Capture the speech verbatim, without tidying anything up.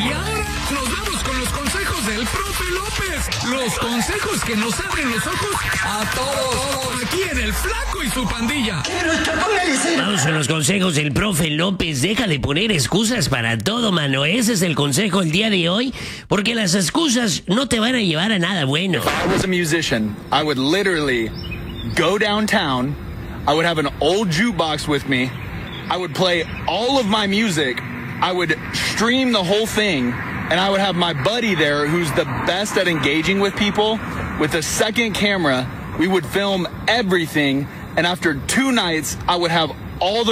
Y ahora nos vamos con los consejos del profe López. Los consejos que nos abren los ojos a todos. Aquí en El Flaco y su pandilla. Vamos con los consejos del profe López. Deja de poner excusas para todo, mano. Ese es el consejo el día de hoy, porque las excusas no te van a llevar a nada bueno. If I was a musician, I would literally go downtown. I would have an old jukebox with me. I would play all of my music. I would stream the whole thing. And I would have my buddy there who's the best at engaging with people. With a second camera, we would film everything. And after two nights, I would have all the